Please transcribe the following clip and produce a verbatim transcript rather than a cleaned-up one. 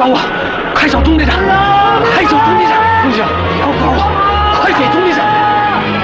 帮我，快找钟队长！快找钟队长！钟队长，不要管我，快给钟队长！